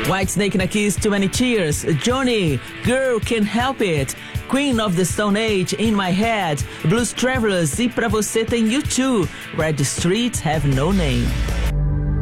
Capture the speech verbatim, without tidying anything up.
Whitesnake na Kiss, Too Many Tears. Johnny, Girl Can't Help It. Queen of the Stone Age, In My Head. Blues Travelers, e pra você tem U two, Where the Streets Have No Name.